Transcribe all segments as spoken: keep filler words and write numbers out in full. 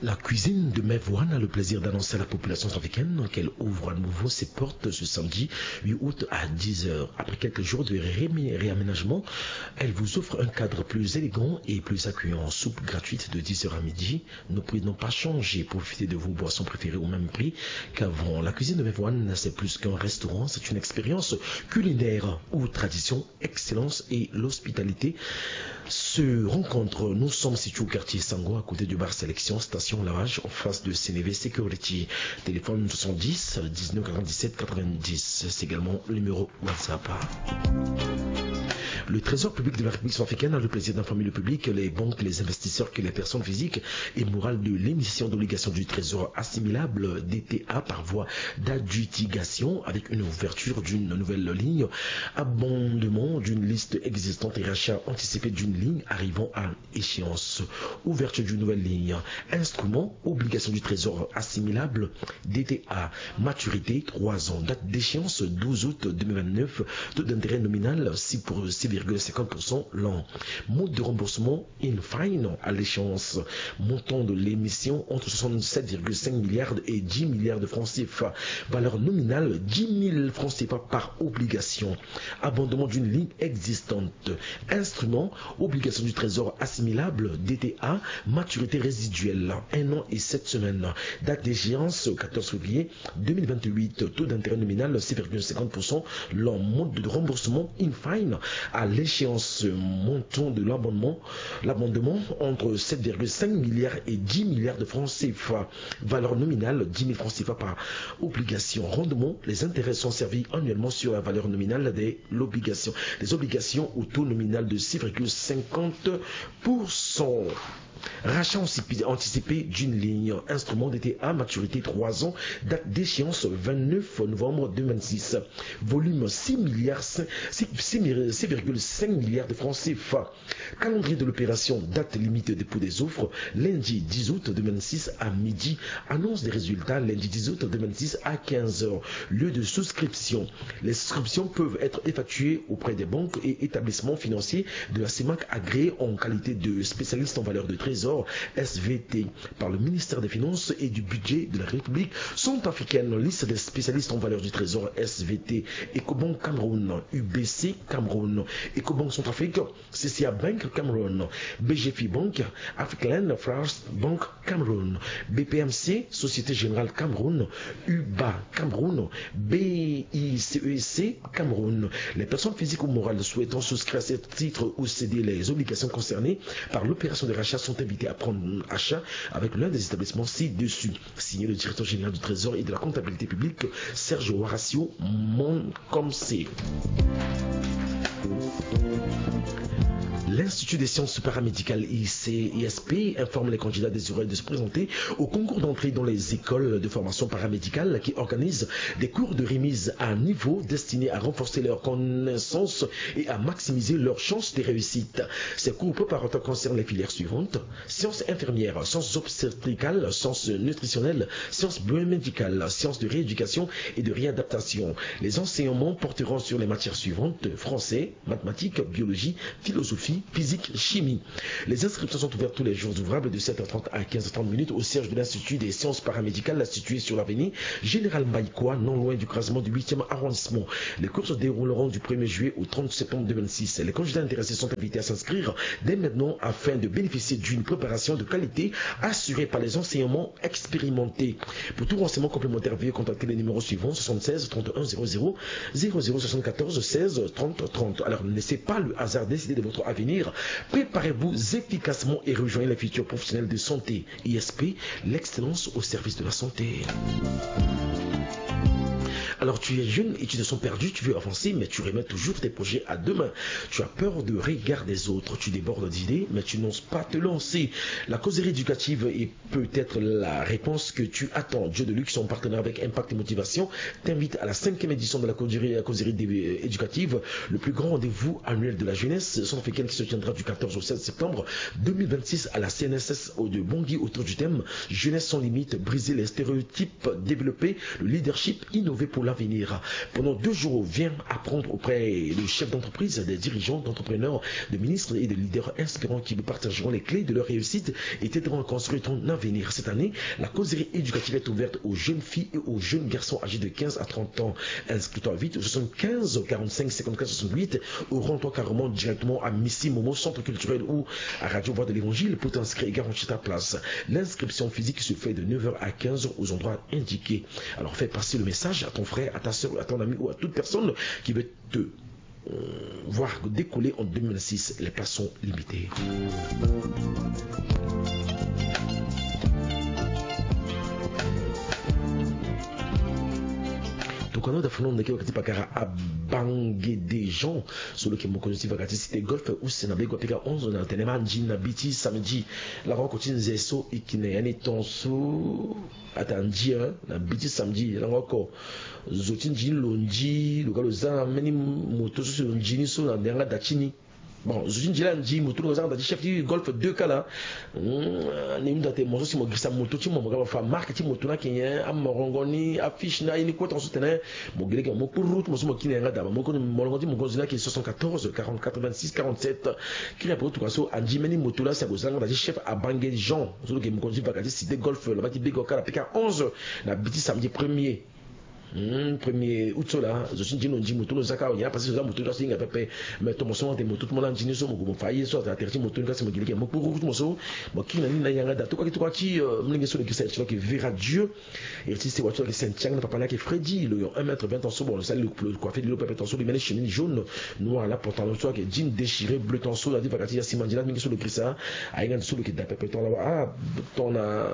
La cuisine de Mevouane a le plaisir d'annoncer à la population africaine qu'elle ouvre à nouveau ses portes ce samedi huit août à dix heures. Après quelques jours de ré réaménagement, elle vous offre un cadre plus élégant et plus accueillant. Soupe gratuite de dix heures à midi. Nos prix n'ont pas changé. Profitez de vos boissons préférées au même prix qu'avant. La cuisine de Mevouane, c'est plus qu'un restaurant, c'est une expérience culinaire où tradition, excellence et l'hospitalité se rencontrent. Nous sommes situés au quartier Sango, à côté du bar Sélection, station Lavage, en face de C N V Security. Téléphone soixante-dix dix-neuf quatre-vingt-dix-sept quatre-vingt-dix. C'est également le numéro WhatsApp. Le Trésor public de la République centrafricaine a le plaisir d'informer le public, les banques, les investisseurs, que les personnes physiques et morales de l'émission d'obligation du Trésor assimilable D T A par voie d'adjudication avec une ouverture d'une nouvelle ligne, abondement d'une liste existante et rachat anticipé d'une ligne arrivant à échéance. Ouverture d'une nouvelle ligne. Instrument, obligation du Trésor assimilable D T A. Maturité trois ans. Date d'échéance douze août deux mille vingt-neuf. Taux d'intérêt nominal six virgule cinquante pour cent l'an. Mode de remboursement in fine à l'échéance. Montant de l'émission entre soixante-sept virgule cinq milliards et dix milliards de francs C F A. Valeur nominale dix mille francs C F A par obligation. Abondement d'une ligne existante. Instrument, obligation du Trésor assimilable D T A. Maturité résiduelle un an et sept semaines. Date d'échéance quatorze février deux mille vingt-huit. Taux d'intérêt nominal six virgule cinquante pour cent l'an. Mode de remboursement in fine à l'échéance. Montant de l'abondement l'abondement entre sept virgule cinq milliards et dix milliards de francs C F A. Valeur nominale dix mille francs C F A par obligation. Rendement, les intérêts sont servis annuellement sur la valeur nominale de l'obligation. Les obligations au taux nominal de six virgule cinquante pour cent. Rachat anticipé d'une ligne. Instrument D T A, maturité trois ans. Date d'échéance vingt-neuf novembre deux mille vingt-six. Volume six virgule cinq milliards de francs C F A. Calendrier de l'opération. Date limite de dépôt des offres. Lundi dix août deux mille vingt-six à midi. Annonce des résultats lundi dix août deux mille vingt-six à quinze heures. Lieu de souscription. Les souscriptions peuvent être effectuées auprès des banques et établissements financiers de la C E M A C agréés en qualité de spécialiste en valeur de trésor S V T par le ministère des Finances et du Budget de la République centrafricaine. Liste des spécialistes en valeur du Trésor S V T. Ecobank Cameroun, U B C Cameroun, Ecobank Centrafrique, C C A Bank Cameroun, B G F I Bank, African First Bank Cameroun, B P M C, Société Générale Cameroun, U B A Cameroun, B I C E C Cameroun. Les personnes physiques ou morales souhaitant souscrire à ce titre ou céder les obligations concernées par l'opération de rachat sont invités à prendre achat avec l'un des établissements ci-dessus. Signé le directeur général du Trésor et de la comptabilité publique, Serge Horacio Moncomsé. L'Institut des sciences paramédicales I S P informe les candidats désireux de se présenter au concours d'entrée dans les écoles de formation paramédicale qui organisent des cours de remise à niveau destinés à renforcer leurs connaissances et à maximiser leurs chances de réussite. Ces cours préparatoires concernent les filières suivantes: sciences infirmières, sciences obstétricales, sciences nutritionnelles, sciences biomédicales, sciences de rééducation et de réadaptation. Les enseignements porteront sur les matières suivantes: français, mathématiques, biologie, philosophie, physique, chimie. Les inscriptions sont ouvertes tous les jours ouvrables de sept heures trente à quinze heures trente minutes au siège de l'Institut des sciences paramédicales situé sur l'avenue Général Maïkoua, non loin du croisement du huitième arrondissement. Les cours se dérouleront du premier juillet au trente septembre deux mille vingt-six. Les candidats intéressés sont invités à s'inscrire dès maintenant afin de bénéficier d'une préparation de qualité assurée par les enseignements expérimentés. Pour tout renseignement complémentaire, veuillez contacter les numéros suivants: soixante-seize trente et un zéro zéro zéro zéro soixante-quatorze seize trente trente. Alors ne laissez pas le hasard décider de votre avenir. Préparez-vous efficacement et rejoignez les futurs professionnels de santé. I S P, l'excellence au service de la santé. Alors tu es jeune et tu te sens perdu, tu veux avancer, mais tu remets toujours tes projets à demain. Tu as peur de regard des autres, tu débordes d'idées, mais tu n'oses pas te lancer. La causerie éducative est peut-être la réponse que tu attends. Dieu de Luxe, en partenariat avec Impact et Motivation, t'invite à la cinquième édition de la causerie, la causerie éducative, le plus grand rendez-vous annuel de la jeunesse centrafricaine qui se tiendra du quatorze au seize septembre deux mille vingt-six à la C N S S de Bangui autour du thème Jeunesse sans limite, briser les stéréotypes, développer le leadership, innover pour la avenir. Pendant deux jours, viens apprendre auprès de chefs d'entreprise, des dirigeants, d'entrepreneurs, de ministres et de leaders inspirants qui vous partageront les clés de leur réussite et t'aideront à construire ton avenir. Cette année, la causerie éducative est ouverte aux jeunes filles et aux jeunes garçons âgés de quinze à trente ans. Inscris-toi vite au soixante-quinze quarante-cinq cinquante-quatre soixante-huit ou rends-toi carrément directement à Missi Momo, centre culturel ou à Radio Voix de l'Évangile pour t'inscrire et garantir ta place. L'inscription physique se fait de neuf heures à quinze heures aux endroits indiqués. Alors fais passer le message à ton frère, à ta soeur, à ton ami ou à toute personne qui veut te euh, voir décoller en deux mille six. Les places sont limitées. Tukano da funo ndeke wakati pakara abange des gens sur le kemo konjuti vakati c'était golf ou senabe kwa pika onze na tenema njina biti samedi la roko tinzeso ikine yani tonso atanji na biti samedi la roko zotinji lonji lokalo za meni moto so lonji so na ndenga dachini. Bon, je dis là, je dis, tout le monde chef du golf deux cas là. Ni mda te mozo si mo gisa moto ti mo mo fa marque ti moto na kenya am rongoni affiche na ini ko ton soutenir mo gele mo pour route mo so mo kine nga daba mo ko mo longo ti mo gonzina ki soixante-quatorze quarante-quatre vingt-six quarante-sept qui a pour tout so anji meni moto là ça go zanga da chef à Bangé Jean so que mo konzi vakati cité golf là ba ti bego kala pika onze na biti samedi premier. Hmm, premier août là, je suis dit non dit moto zaka on y a passé ça moto là c'est un peu mais tout mon son de moto tout mon engine so mo faillir so à terre moto là c'est mo gilé mo pour route mo so mo kina ni na yanga da to quoi to ti mlinge so le qui c'est qui verra Dieu et si c'est voiture qui saint Chang papa là qui Freddy le un mètre vingt en so bon le salut le coiffé de l'opé en so les chemise jaune noir là pantalon so qui jean déchiré bleu en so là dit vakati ya simandila mingi so le Christ a yanga so le qui da pépé ton là ah ton a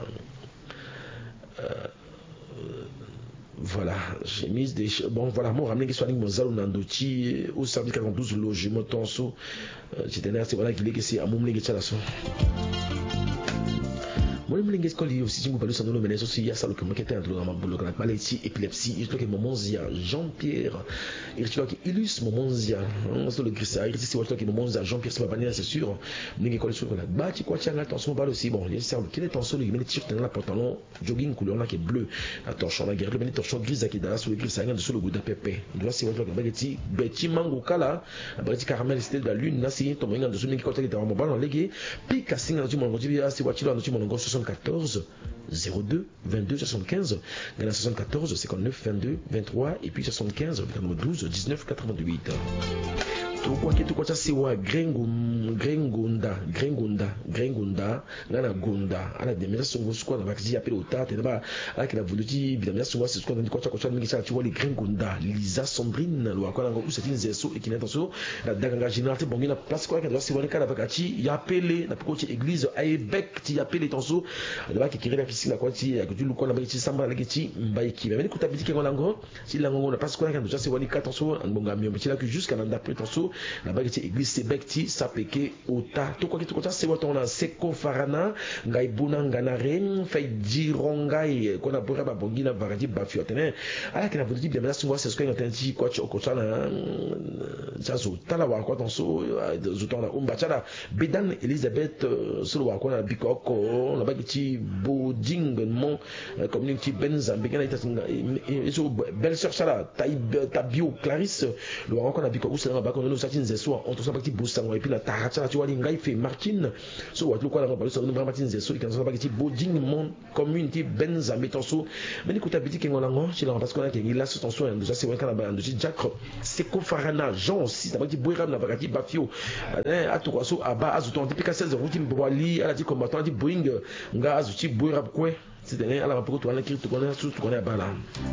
voilà, j'ai mis des bon voilà moi ramener qui soit mon zalo nandoti au service quarante-douze logement tonso j'étais là c'est voilà qu'il est que c'est à mon mlingue tchala so moi le mlingue scoli aussi si vous parlez sans nous mener aussi il y a ça le comment qui était dans ma boule la maladie épilepsie il que mon monzia Jean-Pierre il tu vois qui illustre mon monzia c'est le Christ il c'est toi qui mon monzia Jean-Pierre c'est pas bannière c'est sûr mlingue colle sur la bah tu quoi tiens là tension balle aussi bon il sert quel est tension il met le t-shirt dans la pantalon jogging couleur là qui est bleu la torchon la guerre le met torchon grise qui dans sur le gris ça gagne sur le goût de pépé il doit c'est votre bagati beti mango kala bagati caramel c'était de la lune là c'est ton moyen de soumis qui côté dans mon ballon légué puis casting dans mon dit c'est voiture dans mon soixante-quatorze zéro deux vingt-deux soixante-quinze soixante-quatorze cinquante-neuf vingt-deux vingt-trois et puis soixante-quinze douze dix-neuf quatre-vingt-huit. Tout quoi que tout quoi ça c'est wa Grengum Grengunda Grengunda Grengunda ngana Gunda ala de mesa songo squad na bakzi appelé au tat et là ala que la volonté évidemment songo c'est squad de quoi ça quoi mingi ça tu vois les Grengunda Lisa Sandrine lo akona ngo c'est une zeso et qui n'est so la daganga général te bongi na place quoi que doit se voir les cas bakati ya appelé na poko église Aebek ti appelé tonso là qui kire la piscine quoi ti que tu lu quoi na bakiti samba la kiti mbai ki mais écoute habiti ngo lango si lango na place quoi que doit se voir les cas tonso bonga mi petit là que jusqu'à n'après tonso la bague église sebekti sapeke ota to quoi que tout ça c'est votre on a seko farana ngai buna ngana ren fait dirongai qu'on a pour ba bongina varadi ba fiotene ala que la volonté bien là c'est ce qu'on entend dit quoi tu ko ça na ça zo tala wa quoi tonso zo tona umba chala bedan Elizabeth sur wa quoi na bikoko la bague ti boding mon community benzambe ngana ita et so belle sœur chala ta bio Clarisse le wa quoi na bikoko c'est na ba ko satin zeso on to sa bakti bosango et puis la taracha tu vois ngai fait Martine so wa tu quoi la ba so no Martine zeso et quand ça bakti boding mon community benza metonso mais écoute habiti kengolango ci la parce qu'on a qu'il a ce tension déjà c'est vrai quand la de Jack Seko Farana Jean aussi ça bakti boiram na bakti bafio a to quoi so aba azuto depuis seize routine boali ala dit combattant dit boing nga azuti boirab quoi c'est à la rapport to ala ki to connais tout to connais bala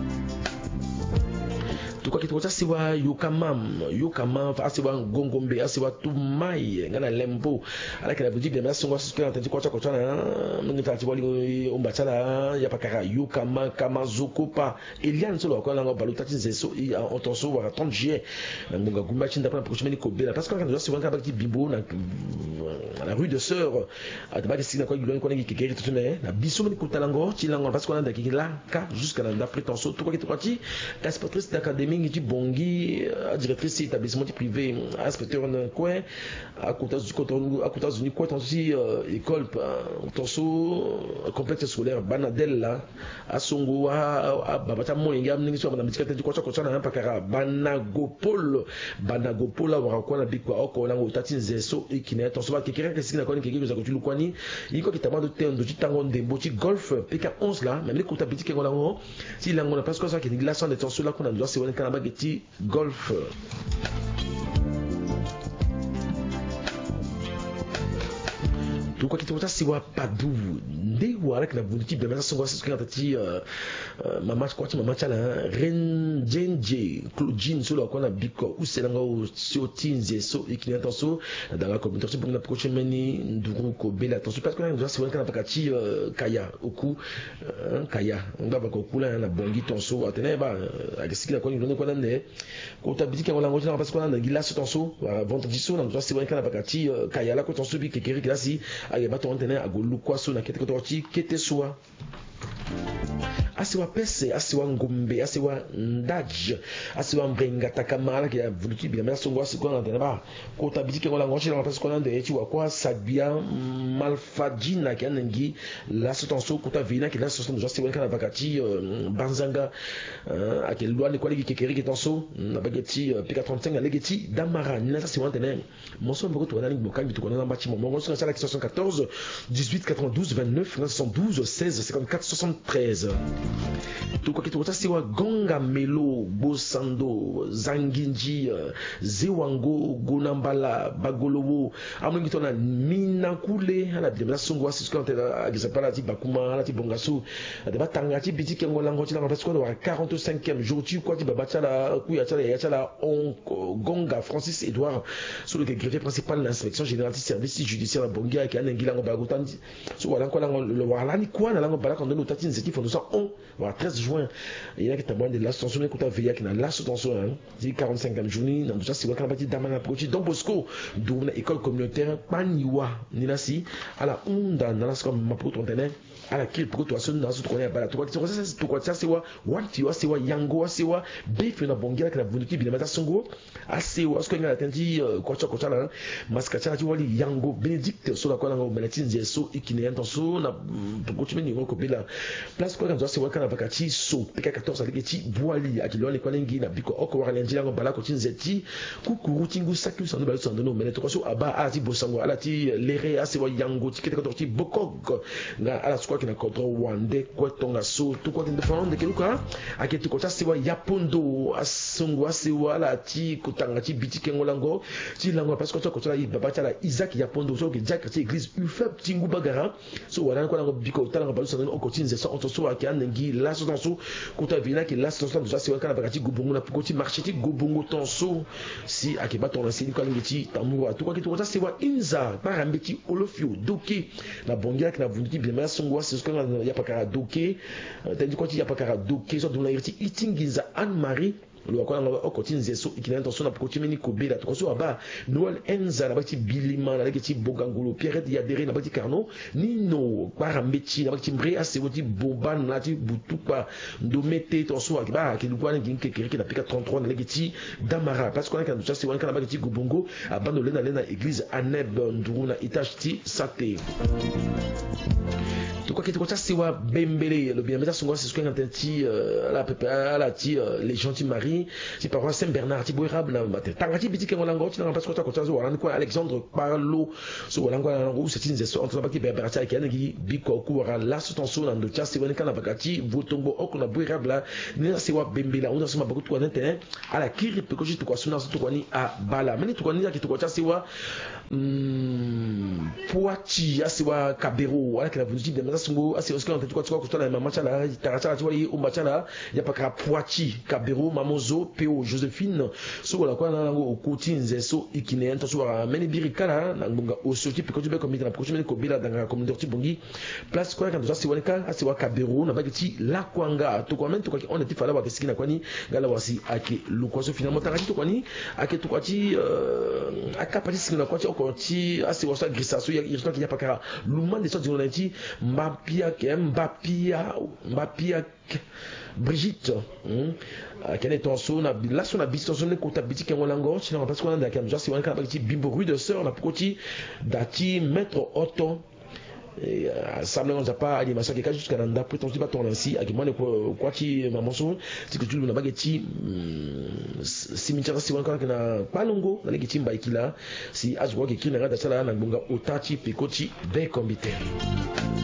tout quoi qui tout ça c'est wa yokamam yokamam asiwa ngongombe asiwa tumai ngana lembo ala kala budi bien merci on se que entendu quoi quoi na ngita ti wali o mbachala ya pakara yokama kamazuko pa eliane solo ko langa baluta ti zeso en tenso wa trente juillet ngonga gumba chinda pa prochaine ni kobela parce que quand on se voit ka bimbo na la rue de Sœur à tabaki sina ko gilon ko ngi kekeri tout ne na biso ni kutalango ti lango parce qu'on a ndaki là ka jusqu'à la d'après tenso tout quoi qui tout quoi ti inspectrice d'académie mingi ti bongi directrice établissement privé inspecteur en coin à côté du coton à côté du coin aussi école tonso complexe scolaire banadel là à songo à babata moyenga mingi so madame tikata ko ko na pakara banagopol banagopol la wa ko na bikwa oko na ngotati nzeso ikine tonso ba kekere kesina ko ni kekeke za ko tulukwani iko kitamando tendo titango ndembo ti golf P K onze là même les comptabilités qui ont là si là on a presque ça qui est glaçant de tension là qu'on a doit c'est un canaba qui golf tout quoi qui te si wa padu ndé wala kana bunti be masa songo c'est quand ti mama quoi ti mama chala ren jenje claudine sur la kona biko ou c'est là ngo so tinze so ikini attention dans la communauté pour la prochaine meni nduru ko bela attention parce que là doit c'est un canaba ti kaya oku kaya on va ko kula na bongi tonso atene ba akisi la koni ndone ko nande ko tabiti ke wala ngo ti parce que on a ngila so tonso vendredi so on doit c'est un canaba ti kaya la ko tonso bi ke keri klasi age bato antene agolu kwaso na kete kotorchi kete soa asiwa pese asiwa ngombe asiwa ndaj asiwa mbenga takamala ki avuluti bien merci ngo asi kona tena ko tabiti ke ngola ngochi la pese kona de echi wa kwa sabia malfadina ki anengi la sotanso kuta vina ki la sotanso jo siwa kana bakati banzanga akel lwani kwa ligi kekeri ki tonso na bageti P K trente-cinq legeti damara ni ça c'est wantene monso mboko to na lingi bokangi to kona na bachi mo ngo sur la soixante-quatorze dix-huit quatre-vingt-douze vingt-neuf soixante-douze seize cinquante-quatre soixante-treize tout quoi qui tout ça c'est wa gonga melo bosando zanginji zewango gonambala bagolowo amungi tona minakule ala bien songo c'est quand elle pas la ti bakuma la ti bongaso de batanga ti biti kengo lango ti la parce qu'on wa quarante-cinquième jour tu quoi ti babatala kuya tala ya tala on gonga Francis Edouard sur le greffier principal de l'inspection générale du service judiciaire à Bongia qui a n'engila ngo bagotandi so wala ko lango le wala ni quoi na lango bala quand nous tatine c'est qui font ça on wa treize juin il y a qui tabouin de l'ascension mais kuta veya qui na l'ascension hein dit quarante-cinquième journée dans tout ça c'est wakana bati damana prochi Don Bosco d'où école communautaire paniwa ni nasi à la onda na la comme ma poto antenne à la kill pour toi son dans ce qu'on est bala toi ça c'est tout quoi ça c'est wa what tu c'est wa yango c'est wa beef na bongia qui na vunuti bi mata songo assez wa ce qu'on a attendi quoi quoi quoi là maskacha tu wali yango Bénédicte sur la quoi na melatine zeso ikine intenso na pour tu meni ko bila place quoi quand c'est wa kana bakati so P K quatorze aligeti boali akilo le kolengi na biko oko wa lenji ngo bala ko tinzeti kukuru tingu saku sando bala sando no meneto ko so aba ati bosango alati lere assez wa yango tikete ko ti bokog na ala qui na contre wande ko tonga so tout quoi de fond de keluka aketi ko tasi wa yapondo asungwa si wala ti kutanga ti biti kengolango ti lango parce que ko tala baba tala Isaac yapondo so ke jack ti église ufep tingu bagara so wala ko lango biko tala balu so on continue ça on so ki anengi la so so ko ta vina ki la so so ça si wa kana bagati gobongo na ko ti marché ti gobongo tonso si akeba ton ancien ko ngeti tamu tout quoi ki to tasi wa inza parambeti olofio doki na bongia ki na vundi bien mais songwa c'est ce qu'on y a pas qu'à docker t'as dit quoi il y a pas qu'à docker so dona irti itingiza Anne-Marie lo kwa nga okoti nzeso ikina intention na pokoti meni kobela to so aba Noël Enza na bati bilima na lekiti bogangolo Pierre ya dere na bati Carnot nino parambeti na bati mbre asewoti boban na ti butupa ndomete to so ba ki lukwana nginke kiriki na P K trente-trois na lekiti Damara parce qu'on a quand c'est wan kana bati gobongo abano lena lena église Aneb nduru na étage ti sate tout quoi qui te ça c'est wa bembele le bien mais ça c'est ce qu'on entend ti la papa la ti les gentils maris ti paroisse Saint Bernard ti boirable na matin tangati biti ke ngolango ti na parce que toi ko zo wana ko Alexandre Parlo so wala ngo na ngo c'est une zeso entre baki beberata ki angi biko ko wala la sotanso na ndo tia c'est wani kana bakati votongo okuna boirable ni c'est wa bembele on ça m'a beaucoup de terrain à la kiri pe ko juste ko suna so to ko ni a bala mais ni to ko ni ki to ko tia c'est wa Poati asiwa Kabero wala kila vunuti de meza sungo asi osko on quoi quoi ko na mama chala taracha tu wali umba chala ya paka Poati Kabero Mamozo Peo Josephine so wala kwa na ngo okutinze so ikine ento so meni birikala na ngunga osoti pe ko tu be komite na prochaine ko bila dans communauté bongi place quoi quand asi wala ka asiwa Kabero na bagiti la kwanga to kwa mento kwa on était fala wa kesikina kwani ngala wasi ake lukwaso finalement tarachi to kwani ake to kwati akapati sikina kwati okoti asi wasa grisaso ya il y a pas qu'à l'humain des sortes de l'anti mbapia ke mbapia mbapia Patrick Brigitte quel est ton son là son habitation son écoute habitude qu'on lango sinon parce qu'on a d'accord déjà c'est un cas petit bimbo rue de sœur la petit dati maître Otto et ça me n'a pas animation qui jusqu'à nanda prétend pas ton ainsi à qui moi quoi qui maman son c'est que tu le bageti cimetière si encore que na pas longo na les timba qui là si ajwa qui qui na rada sala na bonga otati pekoti be comité.